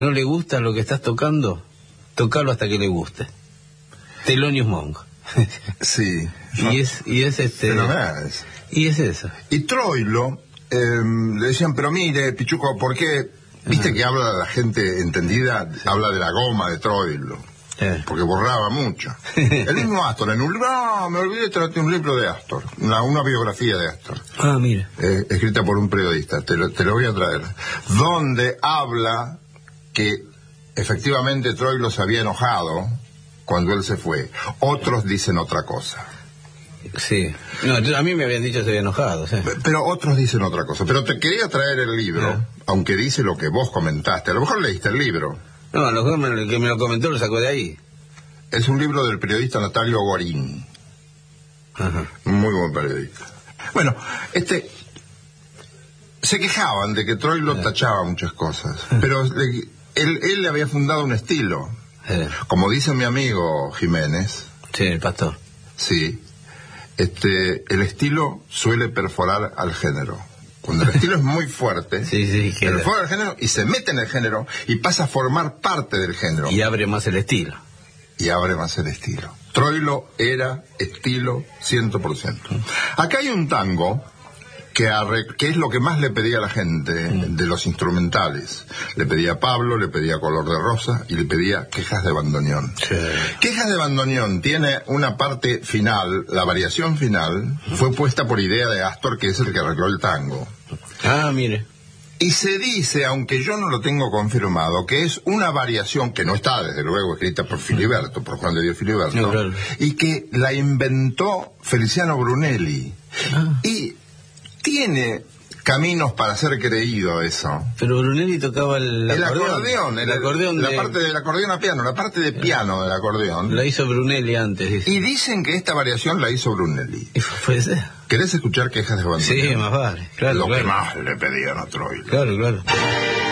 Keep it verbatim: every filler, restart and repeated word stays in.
no le gusta lo que estás tocando, tocalo hasta que le guste. Thelonious Monk. Sí. Y es, y es este... Fenomenal. Y es eso. Y Troilo, eh, le decían, pero mire, Pichuco, ¿por qué? Viste Ajá. que habla la gente entendida, habla de la goma de Troilo, Eh. porque borraba mucho. El mismo Astor, en un libro, no, me olvidé, traté un libro de Astor, una, una biografía de Astor. Ah, mira. Eh, escrita por un periodista, te lo, te lo voy a traer, donde habla que efectivamente Troilo se había enojado cuando él se fue. Otros dicen otra cosa. Sí. No, a mí me habían dicho que se había enojado. ¿Sí? Pero otros dicen otra cosa. Pero te quería traer el libro, Ah. aunque dice lo que vos comentaste. A lo mejor leíste el libro. No, a lo mejor me- el que me lo comentó lo sacó de ahí. Es un libro del periodista Natalio Guarín. Ajá. Muy buen periodista. Bueno, este... se quejaban de que Troilo tachaba muchas cosas. Pero le- él, él le había fundado un estilo. Eh, Como dice mi amigo Jiménez, Sí, el pastor. sí, este, el estilo suele perforar al género. Cuando el estilo es muy fuerte, Sí, sí, queda. perfora el género y se mete en el género y pasa a formar parte del género. Y abre más el estilo. Y abre más el estilo. Troilo era estilo cien por ciento. Acá hay un tango que, arre- que es lo que más le pedía a la gente de los instrumentales. Le pedía a Pablo, le pedía Color de Rosa y le pedía Quejas de Bandoneón. Sí. Quejas de Bandoneón tiene una parte final, la variación final, fue puesta por idea de Astor, que es el que arregló el tango. Ah, mire. Y se dice, aunque yo no lo tengo confirmado, que es una variación que no está, desde luego, escrita por Filiberto, por Juan de Dios Filiberto, No, claro. y que la inventó Feliciano Brunelli. Ah. Y tiene caminos para ser creído eso. Pero Brunelli tocaba el, El acordeón. acordeón, el, el acordeón la de- parte del acordeón a piano, la parte de piano del acordeón. la hizo Brunelli antes. Dice. Y dicen que esta variación la hizo Brunelli. Y puede ser. ¿Querés escuchar Quejas de Bandoneón? Sí, más vale. Claro, Lo claro. que más le pedían a Troilo. Claro, claro.